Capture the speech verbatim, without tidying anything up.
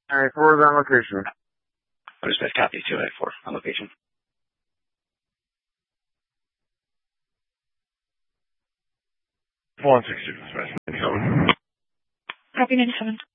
Alright, four is on location. What is best copy? two eight four on location. one six two, ninety-seven. Copy ninety-seven.